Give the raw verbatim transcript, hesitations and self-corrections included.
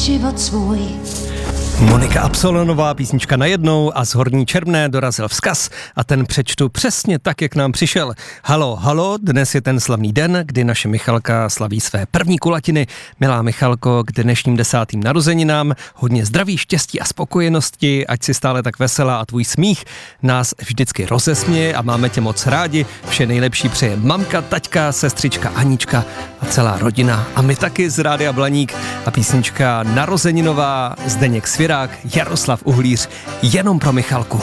život svůj. Monika Absolonová, písnička najednou a z Horní Čermné dorazil vzkaz a ten přečtu přesně tak, jak nám přišel. Halo, halo, dnes je ten slavný den, kdy naše Michalka slaví své první kulatiny. Milá Michalko, k dnešním desátým narozeninám hodně zdraví, štěstí a spokojenosti, ať si stále tak veselá a tvůj smích nás vždycky rozesměje a máme tě moc rádi. Vše nejlepší přeje mamka, taťka, sestřička Anička a celá rodina. A my taky z Rádia Blaník a písnička narozeninová Zdeněk Svěrák, Jaroslav Uhlíř, jenom pro Michalku.